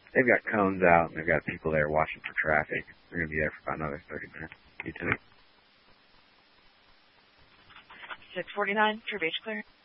They've got cones out, and they've got people there watching for traffic. They're going to be there for about another 30 minutes. You too. 649 for beach clear.